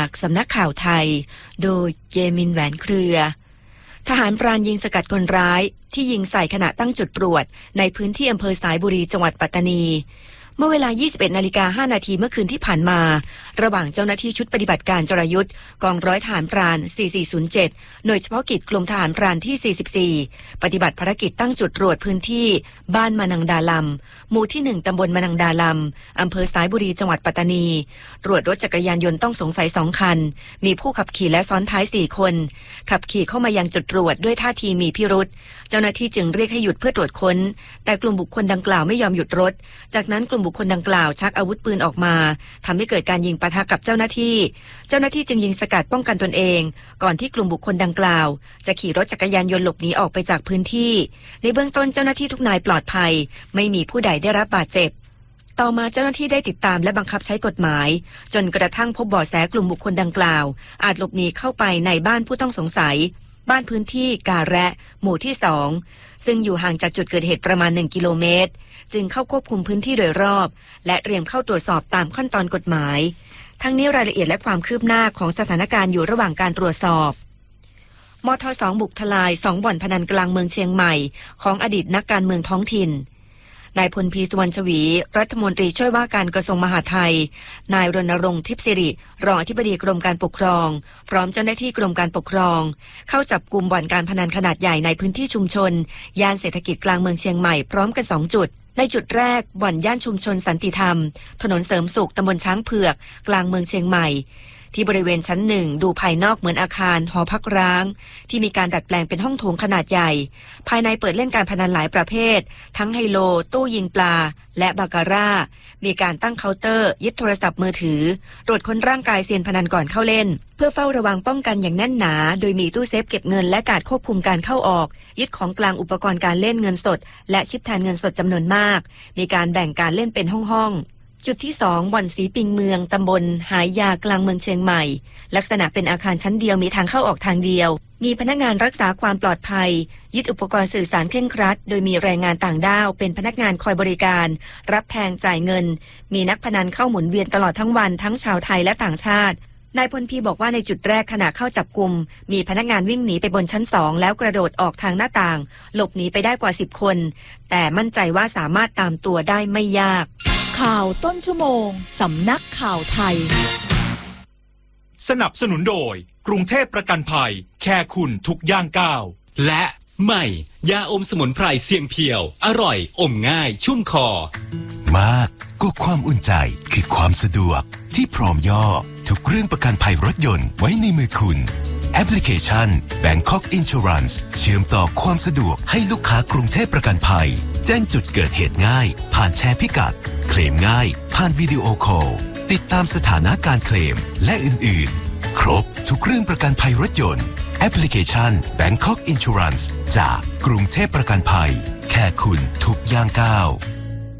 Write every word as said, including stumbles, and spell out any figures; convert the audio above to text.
จากสำนักข่าวไทยโดยเยมินแหวนเครือทหารพรานยิงสกัดคนร้ายที่ยิงใส่ขณะตั้งจุดตรวจในพื้นที่อำเภอสายบุรีจังหวัดปัตตานีเมื่อเวลา ยี่สิบเอ็ดนาฬิกาห้านาทีเมื่อคืนที่ผ่านมาระหว่างเจ้าหน้าที่ชุดปฏิบัติการจรยุทธ์กองร้อยทหารพรานสี่สี่ศูนย์เจ็ดหน่วยเฉพาะกิจกรมทหารพรานที่สี่สิบสี่ปฏิบัติภารกิจตั้งจุดตรวจพื้นที่บ้านมานังดาลำหมู่ที่หนึ่งตำบลมานังดาลำอำเภอสายบุรีจังหวัดปัตตานีตรวจรถจักรยานยนต์ต้องสงสัยสองคันมีผู้ขับขี่และซ้อนท้ายสี่คนขับขี่เข้ามายังจุดตรวจด้วยท่าทีมีพิรุธเจ้าหน้าที่จึงเรียกให้หยุดเพื่อตรวจค้นแต่กลุ่มบุคคลดังกล่าวไม่ยอมหยุดรถจากนั้นกลุ่มบุคคลดังกล่าวชักอาวุธปืนออกมาทำให้เกิดการยิงปะทะกับเจ้าหน้าที่เจ้าหน้าที่จึงยิงสกัดป้องกันตนเองก่อนที่กลุ่มบุคคลดังกล่าวจะขี่รถจักรยานยนต์หลบหนีออกไปจากพื้นที่ในเบื้องต้นเจ้าหน้าที่ทุกนายปลอดภัยไม่มีผู้ใดได้รับบาดเจ็บต่อมาเจ้าหน้าที่ได้ติดตามและบังคับใช้กฎหมายจนกระทั่งพบเบาะแสกลุ่มบุคคลดังกล่าวอาจหลบหนีเข้าไปในบ้านผู้ต้องสงสัยบ้านพื้นที่การะหมู่ที่สองซึ่งอยู่ห่างจากจุดเกิดเหตุประมาณหนึ่งกิโลเมตรจึงเข้าควบคุมพื้นที่โดยรอบและเตรียมเข้าตรวจสอบตามขั้นตอนกฎหมายทั้งนี้รายละเอียดและความคืบหน้าของสถานการณ์อยู่ระหว่างการตรวจสอบมท.สองบุกทลายสองบ่อนพนันกลางเมืองเชียงใหม่ของอดีตนักการเมืองท้องถิ่นนายพลพีสุวรรณชวีรัฐมนตรีช่วยว่าการกระทรวงมหาดไทยนายรณรงค์ทิพย์สิริรองอธิบดีกรมการปกครองพร้อมเจ้าหน้าที่กรมการปกครองเข้าจับกุมบ่อนการพนันขนาดใหญ่ในพื้นที่ชุมชนย่านเศรษฐกิจกลางเมืองเชียงใหม่พร้อมกันสองจุดในจุดแรกบ่อนย่านชุมชนสันติธรรมถนนเสริมสุขตำบลช้างเผือกกลางเมืองเชียงใหม่ที่บริเวณชั้นหนึ่งดูภายนอกเหมือนอาคารหอพักร้างที่มีการดัดแปลงเป็นห้องโถงขนาดใหญ่ภายในเปิดเล่นการพนันหลายประเภททั้งไฮโลตู้ยิงปลาและบาคาร่ามีการตั้งเคาน์เตอร์ยึดโทรศัพท์มือถือตรวจค้นร่างกายเซียนพนันก่อนเข้าเล่นเพื่อเฝ้าระวังป้องกันอย่างแน่นหนาโดยมีตู้เซฟเก็บเงินและการควบคุมการเข้าออกยึดของกลางอุปกรณ์การเล่นเงินสดและชิปแทนเงินสดจำนวนมากมีการแบ่งการเล่นเป็นห้องๆจุดที่สองบ่อนสีปิงเมืองตำบลหายยากลางเมืองเชียงใหม่ลักษณะเป็นอาคารชั้นเดียวมีทางเข้าออกทางเดียวมีพนักงานรักษาความปลอดภัยยึดอุปกรณ์สื่อสารเคร่งครัดโดยมีแรงงานต่างด้าวเป็นพนักงานคอยบริการรับแทงจ่ายเงินมีนักพนันเข้าหมุนเวียนตลอดทั้งวันทั้งชาวไทยและต่างชาตินายพลพีบอกว่าในจุดแรกขณะเข้าจับกุมมีพนักงานวิ่งหนีไปบนชั้นสองแล้วกระโดดออกทางหน้าต่างหลบหนีไปได้กว่าสิบคนแต่มั่นใจว่าสามารถตามตัวได้ไม่ยากข่าวต้นชั่วโมงสำนักข่าวไทยสนับสนุนโดยกรุงเทพประกันภัยแค่คุณทุกย่างก้าวและใหม่ยาอมสมุนไพรเสียงเพียวอร่อยอมง่ายชุ่มคอมากก็ความอุ่นใจคือความสะดวกที่พร้อมย่อทุกเรื่องประกันภัยรถยนต์ไว้ในมือคุณแอปพลิเคชัน Bangkok Insurance เชื่อมต่อความสะดวกให้ลูกค้ากรุงเทพประกันภัยแจ้งจุดเกิดเหตุง่ายผ่านแชร์พิกัดเคลมง่ายผ่านวิดีโอคอลติดตามสถานะการเคลมและอื่นๆครบทุกเรื่องประกันภัยรถยนต์แอปพลิเคชัน Bangkok Insurance จากกรุงเทพประกันภัยแค่คุณทุกย่างก้าว